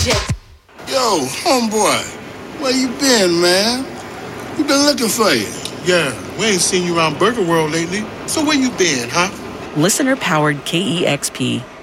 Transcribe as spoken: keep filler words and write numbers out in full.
Yo, homeboy, where you been, man? We been looking for you. Yeah, we ain't seen you around Burger World lately. So where you been, huh? Listener-powered K E X P